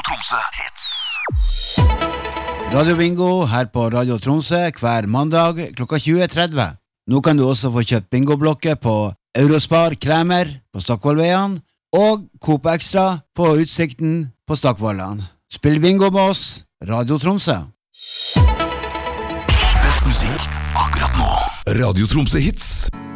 Tromsø Hits. Radio Bingo her på Radio Tromsø hver mandag klokka 20.30. Nå kan du også få kjøpt bingoblokker på Eurospar Kremer på Stockvollveien og Coop Extra på Utsikten på Stockvollan. Spill bingo med oss, Radio Tromsø. Best musikk akkurat nå. Radio Tromsø Hits.